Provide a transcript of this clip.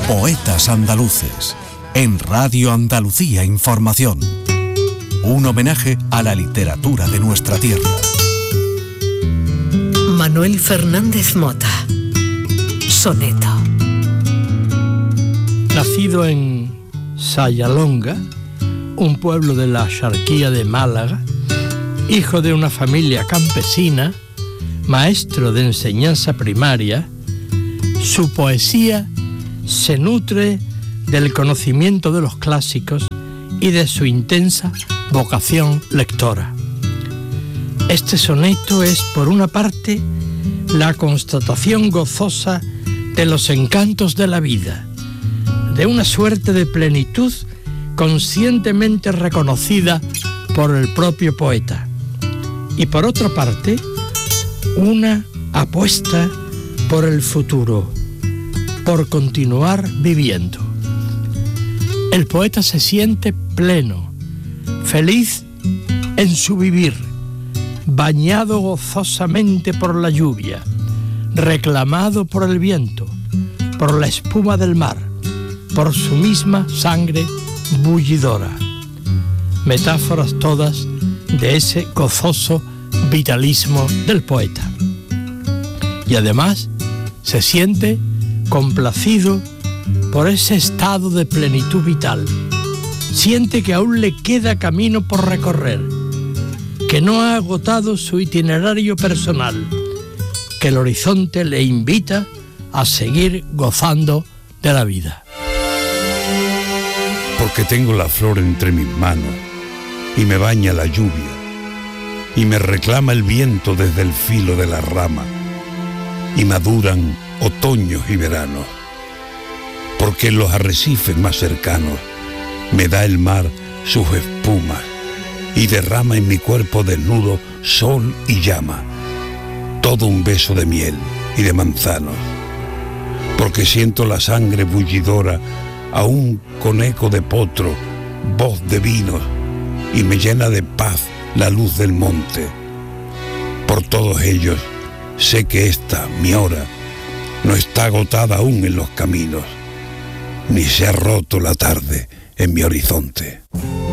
Poetas Andaluces, en Radio Andalucía Información. Un homenaje a la literatura de nuestra tierra. Manuel Fernández Mota. Soneto. Nacido en Sayalonga, un pueblo de la Axarquía de Málaga, hijo de una familia campesina, maestro de enseñanza primaria, su poesía se nutre del conocimiento de los clásicos y de su intensa vocación lectora. Este soneto es, por una parte, la constatación gozosa de los encantos de la vida, de una suerte de plenitud conscientemente reconocida por el propio poeta, y por otra parte, una apuesta por el futuro, por continuar viviendo. El poeta se siente pleno, feliz en su vivir, bañado gozosamente por la lluvia, reclamado por el viento, por la espuma del mar, por su misma sangre bullidora. Metáforas todas de ese gozoso vitalismo del poeta. Y además se siente complacido por ese estado de plenitud vital. Siente que aún le queda camino por recorrer, que no ha agotado su itinerario personal, que el horizonte le invita a seguir gozando de la vida. Porque tengo la flor entre mis manos y me baña la lluvia y me reclama el viento desde el filo de la rama y maduran otoños y veranos. Porque en los arrecifes más cercanos me da el mar sus espumas y derrama en mi cuerpo desnudo sol y llama, todo un beso de miel y de manzanos. Porque siento la sangre bullidora aún con eco de potro, voz de vinos, y me llena de paz la luz del monte. Por todos ellos sé que esta, mi hora, no está agotada aún en los caminos, ni se ha roto la tarde en mi horizonte.